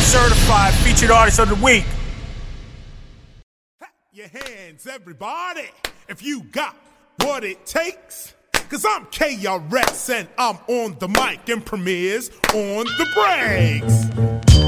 Certified featured artist of the week. Your hands, everybody, if you got what it takes. Cause I'm KRS and I'm on the mic and Premier's on the breaks.